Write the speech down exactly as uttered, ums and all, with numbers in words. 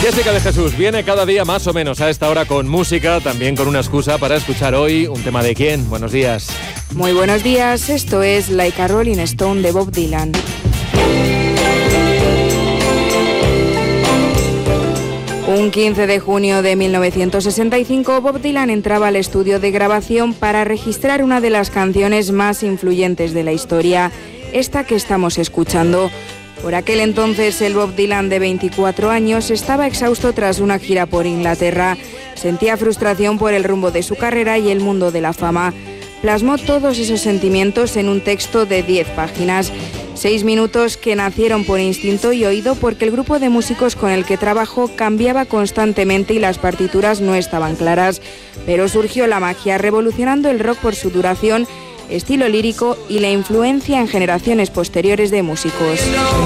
Jessica de Jesús viene cada día más o menos a esta hora con música, también con una excusa para escuchar hoy un tema de quién. Buenos días. Muy buenos días, esto es Like a Rolling Stone de Bob Dylan. Un quince de junio de mil novecientos sesenta y cinco, Bob Dylan entraba al estudio de grabación para registrar una de las canciones más influyentes de la historia, esta que estamos escuchando. Por aquel entonces, el Bob Dylan de veinticuatro años estaba exhausto tras una gira por Inglaterra. Sentía frustración por el rumbo de su carrera y el mundo de la fama. Plasmó todos esos sentimientos en un texto de diez páginas. Seis minutos que nacieron por instinto y oído porque el grupo de músicos con el que trabajó cambiaba constantemente y las partituras no estaban claras. Pero surgió la magia, revolucionando el rock por su duración, estilo lírico y la influencia en generaciones posteriores de músicos.